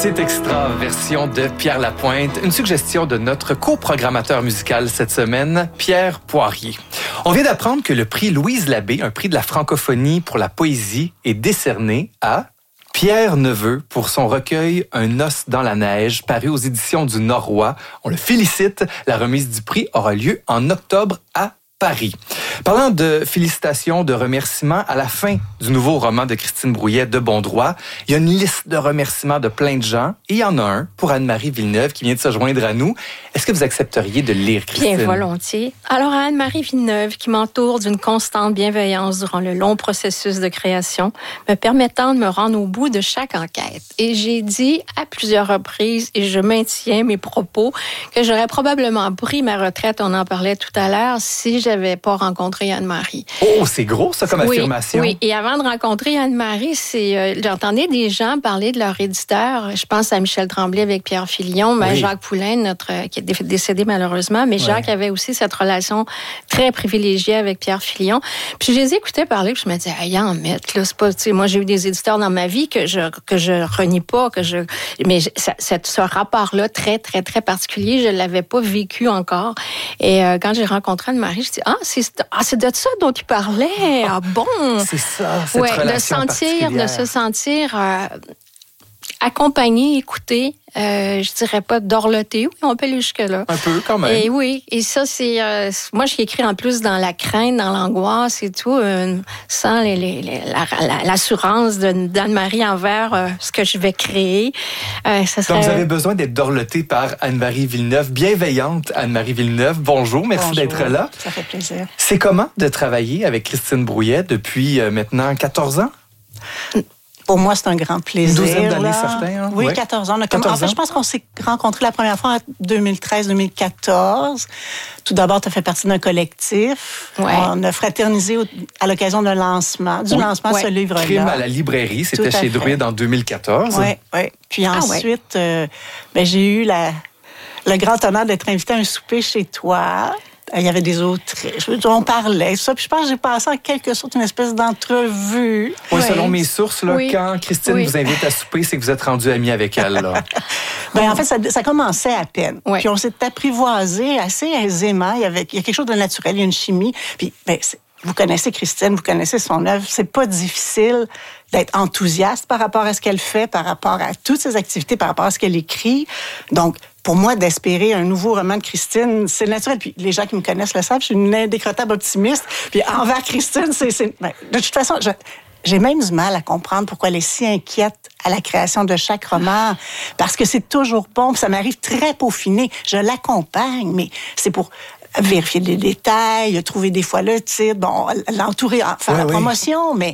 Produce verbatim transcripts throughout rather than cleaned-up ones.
C'est Extra, version de Pierre Lapointe, une suggestion de notre coprogrammateur musical cette semaine, Pierre Poirier. On vient d'apprendre que le prix Louise Labbé, un prix de la francophonie pour la poésie, est décerné à Pierre Neveu pour son recueil Un noce dans la neige, paru aux éditions du Norrois. On le félicite. La remise du prix aura lieu en octobre à Paris. Parlant de félicitations, de remerciements, à la fin du nouveau roman de Christine Brouillet, De bon droit, il y a une liste de remerciements de plein de gens et il y en a un pour Anne-Marie Villeneuve qui vient de se joindre à nous. Est-ce que vous accepteriez de le lire, Christine? Bien volontiers. Alors, à Anne-Marie Villeneuve, qui m'entoure d'une constante bienveillance durant le long processus de création, me permettant de me rendre au bout de chaque enquête. Et j'ai dit à plusieurs reprises, et je maintiens mes propos, que j'aurais probablement pris ma retraite, on en parlait tout à l'heure, si j'avais pas rencontré Anne-Marie. Oh, c'est gros, ça, comme oui, affirmation. Oui, et avant de rencontrer Anne-Marie, c'est, euh, j'entendais des gens parler de leur éditeur. Je pense à Michel Tremblay avec Pierre Filion, ben, oui. Jacques Poulain, notre, qui est décédé malheureusement, mais Jacques oui. avait aussi cette relation très privilégiée avec Pierre Filion. Puis je les écoutais parler, puis je me disais, ah, y en mettre, là, c'est pas, tu sais, moi, j'ai eu des éditeurs dans ma vie que je, que je renie pas, que je, mais ça, cette, ce rapport-là, très, très, très particulier, je l'avais pas vécu encore. Et euh, quand j'ai rencontré Anne-Marie, je dis, ah, c'est, ah, c'est de ça dont tu parlais. Ah bon? C'est ça, cette ouais, relation de sentir, de se sentir euh, accompagné, écouté. Euh, je dirais pas dorloté, oui, on peut aller jusque-là. Un peu, quand même. Et oui, et ça, c'est... Euh, moi, j'ai écrit en plus dans la crainte, dans l'angoisse et tout, euh, sans les, les, les, la, la, l'assurance de, d'Anne-Marie envers euh, ce que je vais créer. Euh, ça serait... Donc, vous avez besoin d'être dorloté par Anne-Marie Villeneuve, bienveillante Anne-Marie Villeneuve. Bonjour, merci Bonjour, d'être là. Ça fait plaisir. C'est comment de travailler avec Christine Brouillet depuis euh, maintenant quatorze ans? Pour moi, c'est un grand plaisir. Une douzaine d'années, là. certains. Hein? Oui, ouais. quatorze ans. On a quatorze comme... En fait, je pense qu'on s'est rencontrés la première fois en deux mille treize deux mille quatorze. Tout d'abord, tu as fait partie d'un collectif. Ouais. On a fraternisé au... à l'occasion d'un lancement, du oui. lancement ouais. de ce livre-là. Crime à la librairie, c'était chez Druide en deux mille quatorze. Oui, oui. Puis ah, ensuite, ouais. euh, ben, j'ai eu la... le grand honneur d'être invitée à un souper chez toi. Il y avait des autres, on parlait, ça. Puis je pense que j'ai passé en quelque sorte une espèce d'entrevue. Oui, oui. Selon mes sources, là, oui. quand Christine oui. vous invite à souper, c'est que vous êtes rendu amis avec elle. Là. Ben, en fait, ça, ça commençait à peine. Oui. Puis on s'est apprivoisé assez aisément. Il y, avait, il y a quelque chose de naturel, il y a une chimie. Puis ben, vous connaissez Christine, vous connaissez son œuvre. C'est pas difficile d'être enthousiaste par rapport à ce qu'elle fait, par rapport à toutes ses activités, par rapport à ce qu'elle écrit. Donc, pour moi, d'espérer un nouveau roman de Christine, c'est naturel. Puis les gens qui me connaissent le savent, je suis une indécrottable optimiste. Puis envers Christine, c'est... c'est... Ben, de toute façon, je... j'ai même du mal à comprendre pourquoi elle est si inquiète à la création de chaque roman. Parce que c'est toujours bon, puis ça m'arrive très peaufiné. Je l'accompagne, mais c'est pour vérifier des détails, trouver des fois le titre, bon, l'entourer, faire ouais, la oui. promotion, mais...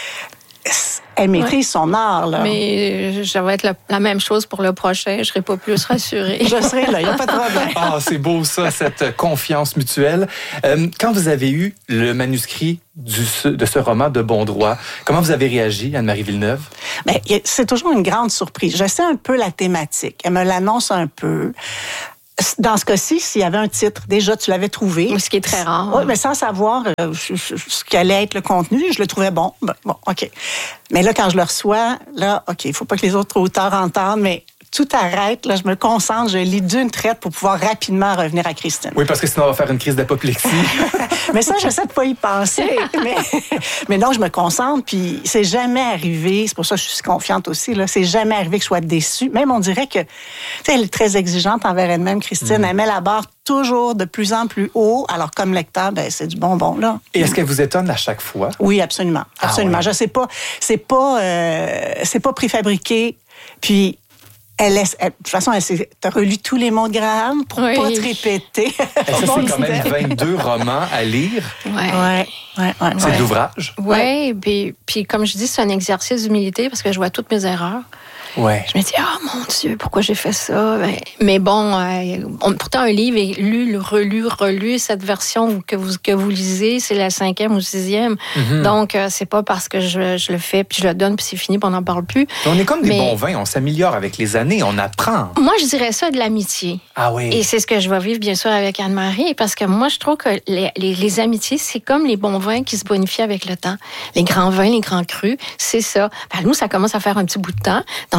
Elle maîtrise ouais. son art, là. Mais ça va être la, la même chose pour le prochain. Je serai pas plus rassurée. Je serai là, il n'y a pas de problème. Ah, c'est beau ça, cette confiance mutuelle. Euh, quand vous avez eu le manuscrit du, de ce roman De bon droit, comment vous avez réagi, Anne-Marie Villeneuve? Bien, c'est toujours une grande surprise. Je sais un peu la thématique. Elle me l'annonce un peu. Dans ce cas-ci, s'il y avait un titre, déjà, tu l'avais trouvé. Ce qui est très rare. Oui, mais sans savoir euh, ce qu'allait être le contenu, je le trouvais bon. Bon, OK. Mais là, quand je le reçois, là, OK, il ne faut pas que les autres auteurs entendent, mais tout arrête, là, je me concentre, je lis d'une traite pour pouvoir rapidement revenir à Christine. Oui, parce que sinon, on va faire une crise d'apoplexie. Mais ça, j'essaie de pas y penser. mais, mais non, je me concentre, puis c'est jamais arrivé, c'est pour ça que je suis confiante aussi, là, c'est jamais arrivé que je sois déçue. Même, on dirait que, tu sais, elle est très exigeante envers elle-même, Christine. Mm. Elle met la barre toujours de plus en plus haut. Alors, comme lecteur, ben, c'est du bonbon, là. Et est-ce qu'elle vous étonne à chaque fois? Oui, absolument. Absolument. Ah ouais. Je sais pas, c'est pas, euh, c'est pas préfabriqué, puis... Elle laisse, elle, de toute façon, elle s'est, t'as relu tous les mots de Graham pour oui. pas te répéter. Et ça, c'est quand même vingt-deux romans à lire. Oui. Ouais, ouais, ouais, c'est ouais. de l'ouvrage. Oui, ouais. puis, puis comme je dis, c'est un exercice d'humilité parce que je vois toutes mes erreurs. Ouais. Je me dis, ah oh, mon Dieu, pourquoi j'ai fait ça? Ben, mais bon, euh, on, pourtant, un livre est lu, relu, relu. Cette version que vous, que vous lisez, c'est la cinquième ou sixième. Mm-hmm. Donc, euh, c'est pas parce que je, je le fais, puis je le donne, puis c'est fini, puis on n'en parle plus. On est comme des mais, bons vins, on s'améliore avec les années, on apprend. Moi, je dirais ça de l'amitié. Ah oui. Et c'est ce que je vais vivre, bien sûr, avec Anne-Marie, parce que moi, je trouve que les, les, les amitiés, c'est comme les bons vins qui se bonifient avec le temps. Les grands vins, les grands crus, c'est ça. Ben, nous, ça commence à faire un petit bout de temps. Donc,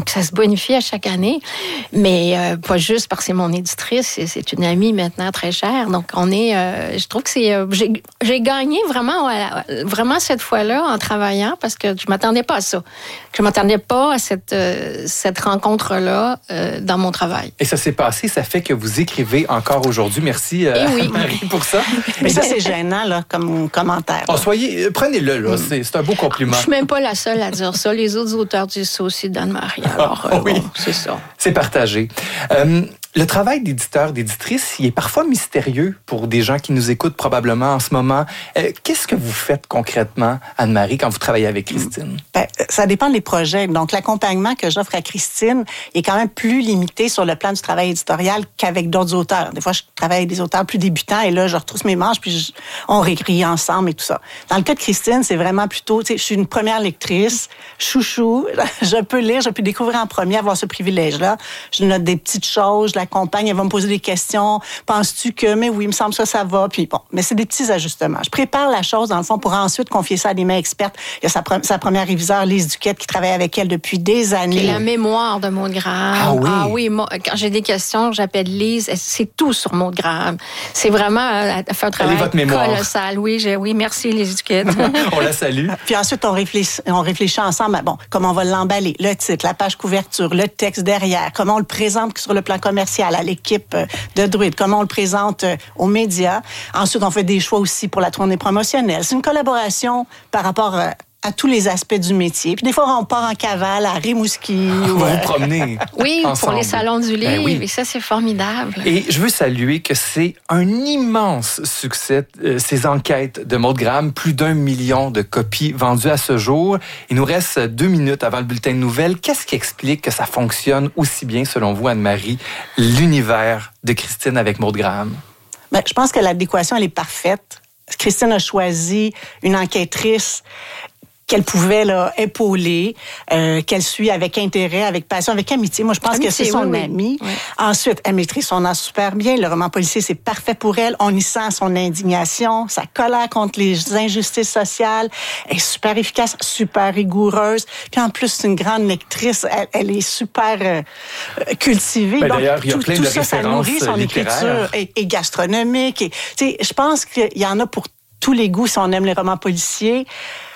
Donc, ça se bonifie à chaque année, mais euh, pas juste parce que c'est mon éditrice, c'est, c'est une amie maintenant très chère. Donc, on est, euh, je trouve que c'est, euh, j'ai, j'ai gagné vraiment, voilà, vraiment cette fois-là en travaillant parce que je m'attendais pas à ça. Je m'attendais pas à cette, euh, cette rencontre-là euh, dans mon travail. Et ça s'est passé, ça fait que vous écrivez encore aujourd'hui. Merci, euh, oui. Marie, pour ça. Mais ça, c'est gênant, là, comme commentaire. Oh, soyez, prenez-le, là. C'est, c'est un beau compliment. Je suis même pas la seule à dire ça. Les autres auteurs disent ça aussi d'Anne-Marie. Alors, euh, oui. bon, c'est ça. C'est partagé. Euh, le travail d'éditeur, d'éditrice, il est parfois mystérieux pour des gens qui nous écoutent probablement en ce moment. Euh, qu'est-ce que vous faites concrètement, Anne-Marie, quand vous travaillez avec Christine? Ben, ça dépend des projets. Donc, l'accompagnement que j'offre à Christine est quand même plus limité sur le plan du travail éditorial qu'avec d'autres auteurs. Des fois, je travaille avec des auteurs plus débutants et là, je retrousse mes manches puis je, on réécrit ensemble et tout ça. Dans le cas de Christine, c'est vraiment plutôt, tu sais, je suis une première lectrice, chouchou, je peux lire, je peux découvrir en premier, avoir ce privilège-là. Je note des petites choses, je l'accompagne, elle va me poser des questions. Penses-tu que, mais oui, il me semble ça, ça va. Puis bon, mais c'est des petits ajustements. Je prépare la chose, dans le fond, pour ensuite confier ça à des mains expertes. Il y a sa, pre- sa première réviseure, Lise Duquette, qui travaille avec elle depuis des années. Et la mémoire de Maud Graham. Ah oui? Ah oui, moi, quand j'ai des questions, j'appelle Lise. C'est tout sur Maud Graham. C'est vraiment, elle fait un travail votre mémoire. colossal. Oui, j'ai, oui, merci Lise Duquette. On la salue. Puis ensuite, on réfléchit, on réfléchit ensemble à, bon, comment on va l'emballer, le titre, la page couverture, le texte derrière, comment on le présente sur le plan commercial à l'équipe de Druide, comment on le présente aux médias. Ensuite, on fait des choix aussi pour la tournée promotionnelle. C'est une collaboration par rapport à à tous les aspects du métier. Puis des fois, on part en cavale à Rimouski. Vous ou, vous euh, promenez Oui, ensemble. pour les salons du livre. Ben oui. Et ça, c'est formidable. Et je veux saluer que c'est un immense succès, euh, ces enquêtes de Maud Graham. Plus d'un million de copies vendues à ce jour. Il nous reste deux minutes avant le bulletin de nouvelles. Qu'est-ce qui explique que ça fonctionne aussi bien, selon vous, Anne-Marie, l'univers de Christine avec Maud Graham? Ben, je pense que l'adéquation, elle est parfaite. Christine a choisi une enquêtrice qu'elle pouvait là, épauler, euh, qu'elle suit avec intérêt, avec passion, avec amitié. Moi, je pense Amitié, que c'est son oui, oui. amie. Oui. Ensuite, elle maîtrise son art super bien. Le roman policier, c'est parfait pour elle. On y sent son indignation, sa colère contre les injustices sociales. Elle est super efficace, super rigoureuse. Puis en plus, c'est une grande lectrice. Elle, elle est super euh, cultivée. Ben, Donc, d'ailleurs, il y a tout, plein tout de ça, ça références nourrit son littéraires. écriture et, et gastronomique. Et, tu sais, je pense qu'il y en a pour tous les goûts si on aime les romans policiers.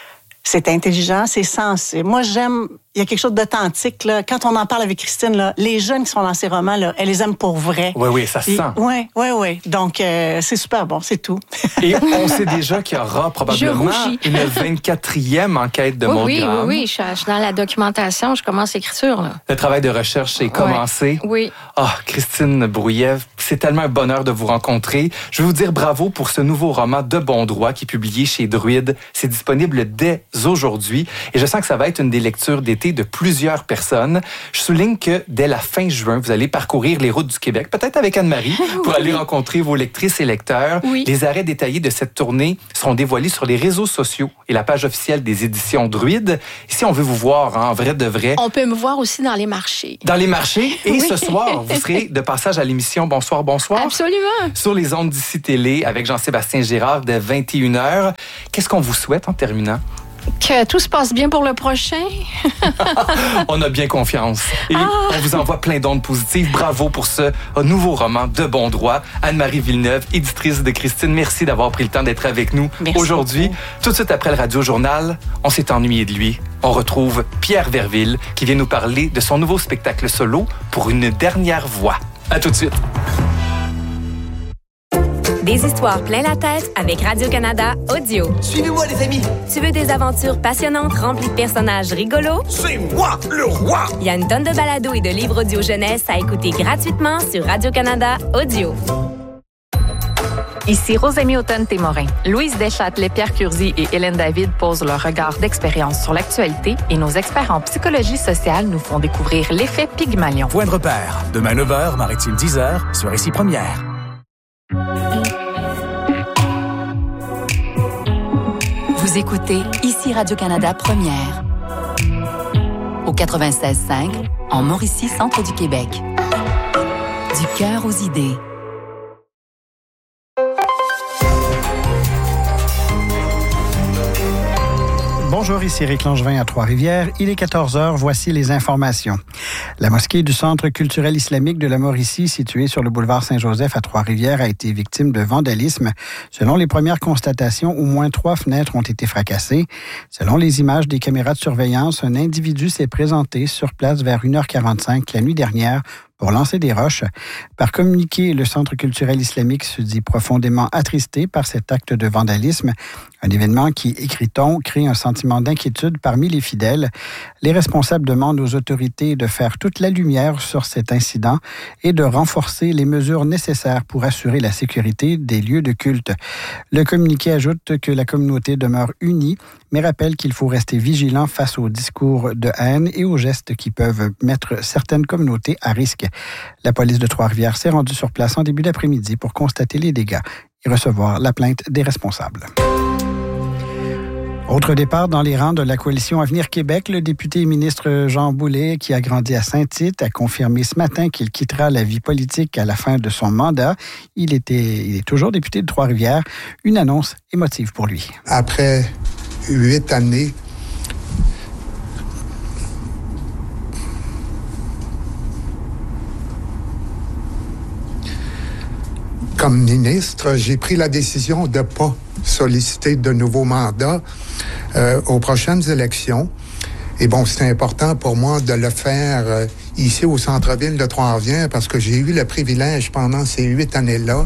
C'est intelligent, c'est sensé. Moi, j'aime... Il y a quelque chose d'authentique, là. Quand on en parle avec Christine, là, les jeunes qui sont dans ces romans, là, elle les aime pour vrai. Oui, oui, ça se sent. Oui, oui, oui. Donc, euh, c'est super bon, c'est tout. Et on sait déjà qu'il y aura probablement Je une vingt-quatrième enquête de Oui, Maud oui, oui, Graham. oui. Je suis, je suis dans la documentation, je commence l'écriture, là. Le travail de recherche est commencé. Oui. Ah, Christine Brouillet, c'est tellement un bonheur de vous rencontrer. Je veux vous dire bravo pour ce nouveau roman De bon droit qui est publié chez Druide. C'est disponible dès aujourd'hui et je sens que ça va être une des lectures d'été de plusieurs personnes. Je souligne que dès la fin juin, vous allez parcourir les routes du Québec, peut-être avec Anne-Marie, pour Oui. aller rencontrer vos lectrices et lecteurs. Oui. Les arrêts détaillés de cette tournée seront dévoilés sur les réseaux sociaux et la page officielle des éditions Druide. Et si on veut vous voir hein, en vrai de vrai, On peut me voir aussi dans les marchés. dans les marchés. Et Oui. ce soir, vous serez de passage à l'émission Bonsoir, bonsoir. Absolument. Sur les ondes d'ici Télé avec Jean-Sébastien Girard dès vingt et une heures. Qu'est-ce qu'on vous souhaite en terminant? Que tout se passe bien pour le prochain. On a bien confiance. Et Ah. on vous envoie plein d'ondes positives. Bravo pour ce nouveau roman De bon droit. Anne-Marie Villeneuve, éditrice de Christine, merci d'avoir pris le temps d'être avec nous Merci aujourd'hui. beaucoup. Tout de suite après le Radio Journal, on s'est ennuyé de lui. On retrouve Pierre Verville qui vient nous parler de son nouveau spectacle solo Pour une dernière voix. À tout de suite. Des histoires plein la tête avec Radio-Canada Audio. Suivez-moi, les amis. Tu veux des aventures passionnantes remplies de personnages rigolos? C'est moi, le roi. Il y a une tonne de balados et de livres audio jeunesse à écouter gratuitement sur Radio-Canada Audio. Ici Rosémie Automne-Témorin. Louise Deschâtelet, Pierre Curzi et Hélène David posent leur regard d'expérience sur l'actualité et nos experts en psychologie sociale nous font découvrir l'effet Pygmalion. Point de repère. Demain neuf heures, Maritime dix heures, sur Ici Première. Vous écoutez Ici Radio-Canada Première. Au quatre-vingt-seize cinq, en Mauricie, centre du Québec. Du cœur aux idées. Bonjour. Bonjour, ici Éric Langevin à Trois-Rivières. Il est quatorze heures, voici les informations. La mosquée du Centre culturel islamique de la Mauricie, située sur le boulevard Saint-Joseph à Trois-Rivières, a été victime de vandalisme. Selon les premières constatations, au moins trois fenêtres ont été fracassées. Selon les images des caméras de surveillance, un individu s'est présenté sur place vers une heure quarante-cinq la nuit dernière pour lancer des roches. Par communiqué, le Centre culturel islamique se dit profondément attristé par cet acte de vandalisme, un événement qui, écrit-on, crée un sentiment d'inquiétude parmi les fidèles. Les responsables demandent aux autorités de faire toute la lumière sur cet incident et de renforcer les mesures nécessaires pour assurer la sécurité des lieux de culte. Le communiqué ajoute que la communauté demeure unie, mais rappelle qu'il faut rester vigilant face aux discours de haine et aux gestes qui peuvent mettre certaines communautés à risque. La police de Trois-Rivières s'est rendue sur place en début d'après-midi pour constater les dégâts et recevoir la plainte des responsables. Autre départ dans les rangs de la coalition Avenir Québec, le député et ministre Jean Boulet, qui a grandi à Saint-Tite, a confirmé ce matin qu'il quittera la vie politique à la fin de son mandat. Il était, il est toujours député de Trois-Rivières. Une annonce émotive pour lui. Après huit années, comme ministre, j'ai pris la décision de ne pas solliciter de nouveaux mandats euh, aux prochaines élections. Et bon, c'est important pour moi de le faire euh, ici au centre-ville de Trois-Rivières parce que j'ai eu le privilège pendant ces huit années-là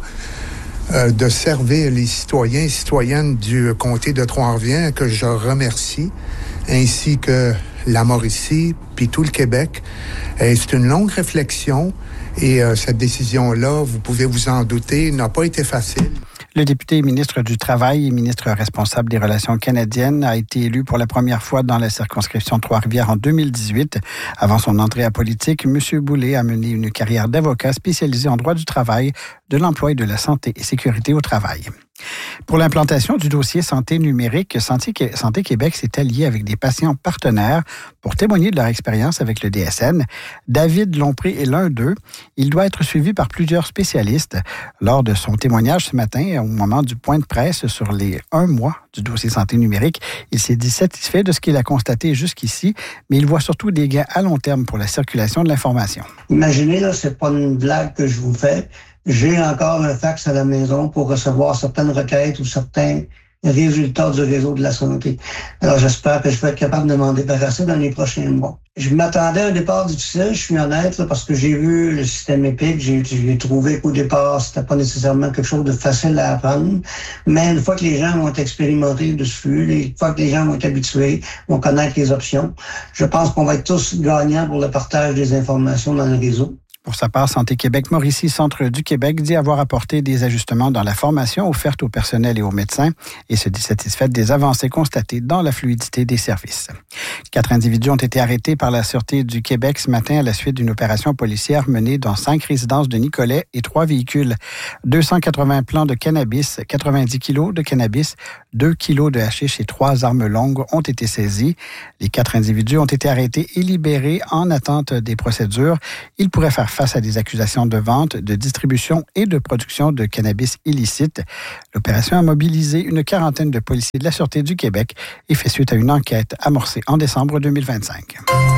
euh, de servir les citoyens et citoyennes du comté de Trois-Rivières que je remercie, ainsi que la Mauricie, puis tout le Québec. Et c'est une longue réflexion. Et euh, cette décision-là, vous pouvez vous en douter, n'a pas été facile. Le député et ministre du Travail et ministre responsable des Relations canadiennes a été élu pour la première fois dans la circonscription de Trois-Rivières en deux mille dix-huit. Avant son entrée à politique, M. Boulet a mené une carrière d'avocat spécialisé en droit du travail, de l'emploi et de la santé et sécurité au travail. Pour l'implantation du dossier santé numérique, Santé Québec s'est allié avec des patients partenaires pour témoigner de leur expérience avec le D S N. David Lompré est l'un d'eux. Il doit être suivi par plusieurs spécialistes. Lors de son témoignage ce matin, au moment du point de presse sur les un mois du dossier santé numérique, il s'est dit satisfait de ce qu'il a constaté jusqu'ici, mais il voit surtout des gains à long terme pour la circulation de l'information. Imaginez, là, c'est pas une blague que je vous fais. J'ai encore un fax à la maison pour recevoir certaines requêtes ou certains résultats du réseau de la santé. Alors, j'espère que je vais être capable de m'en débarrasser dans les prochains mois. Je m'attendais à un départ difficile, je suis honnête, là, parce que j'ai vu le système EPIC, j'ai, j'ai trouvé qu'au départ, c'était pas nécessairement quelque chose de facile à apprendre. Mais une fois que les gens vont être expérimentés dessus, une fois que les gens vont être habitués, vont connaître les options, je pense qu'on va être tous gagnants pour le partage des informations dans le réseau. Pour sa part, Santé Québec Mauricie, Centre du Québec, dit avoir apporté des ajustements dans la formation offerte au personnel et aux médecins et se dit satisfaite des avancées constatées dans la fluidité des services. Quatre individus ont été arrêtés par la Sûreté du Québec ce matin à la suite d'une opération policière menée dans cinq résidences de Nicolet et trois véhicules. deux cent quatre-vingts plants de cannabis, quatre-vingt-dix kilos de cannabis, deux kilos de hashish et trois armes longues ont été saisis. Les quatre individus ont été arrêtés et libérés en attente des procédures. Ils pourraient faire face à des accusations de vente, de distribution et de production de cannabis illicite. L'opération a mobilisé une quarantaine de policiers de la Sûreté du Québec et fait suite à une enquête amorcée en décembre deux mille vingt-cinq.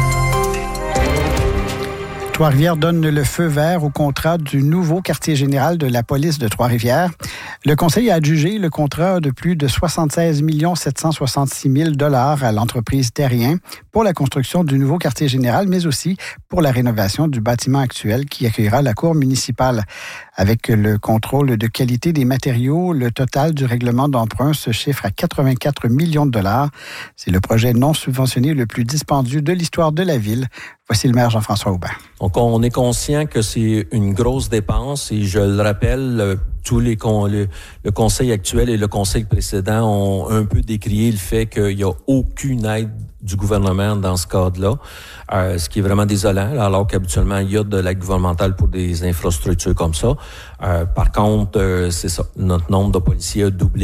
Trois-Rivières donne le feu vert au contrat du nouveau quartier général de la police de Trois-Rivières. Le conseil a adjugé le contrat de plus de soixante-seize millions sept cent soixante-six mille dollars à l'entreprise Terrien pour la construction du nouveau quartier général, mais aussi pour la rénovation du bâtiment actuel qui accueillera la cour municipale. Avec le contrôle de qualité des matériaux, le total du règlement d'emprunt se chiffre à quatre-vingt-quatre millions de dollars. C'est le projet non subventionné le plus dispendieux de l'histoire de la ville. Voici le maire Jean-François Aubin. Donc, on est conscient que c'est une grosse dépense et je le rappelle, tous les con, le, le conseil actuel et le conseil précédent ont un peu décrié le fait qu'il n'y a aucune aide du gouvernement dans ce cadre-là, euh, ce qui est vraiment désolant, alors qu'habituellement, il y a de l'aide gouvernementale pour des infrastructures comme ça. Euh, par contre, euh, c'est ça, notre nombre de policiers a doublé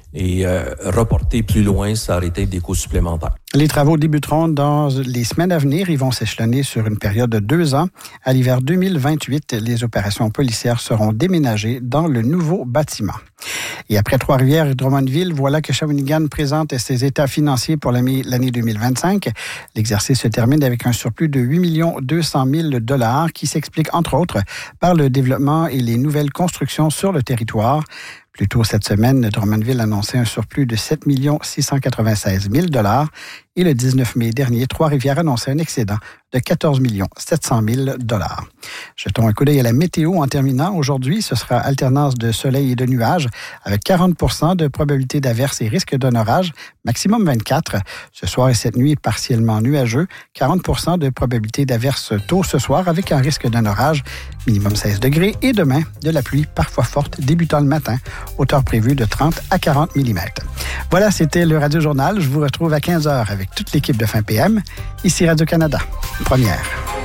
Et euh, reporter plus loin, ça aurait été des coûts supplémentaires. Les travaux débuteront dans les semaines à venir. Ils vont s'échelonner sur une période de deux ans. À l'hiver deux mille vingt-huit, les opérations policières seront déménagées dans le nouveau bâtiment. Et après Trois-Rivières et Drummondville, voilà que Shawinigan présente ses états financiers pour l'année deux mille vingt-cinq. L'exercice se termine avec un surplus de huit millions deux cent mille dollars qui s'explique entre autres par le développement et les nouvelles constructions sur le territoire. Plus tôt cette semaine, Drummondville annonçait un surplus de sept millions six cent quatre-vingt-seize mille dollars et le dix-neuf mai dernier, Trois-Rivières annonçait un excédent de quatorze millions sept cent mille dollars. Jetons un coup d'œil à la météo en terminant. Aujourd'hui, ce sera alternance de soleil et de nuages avec quarante pour cent de probabilité d'averse et risque d'un orage, maximum vingt-quatre. Ce soir et cette nuit, partiellement nuageux, quarante pour cent de probabilité d'averse tôt ce soir avec un risque d'un orage, minimum seize degrés. Et demain, de la pluie parfois forte débutant le matin, hauteur prévue de trente à quarante millimètres. Voilà, c'était le Radio Journal. Je vous retrouve à quinze heures avec toute l'équipe de Fin P M. Ici Radio-Canada, première.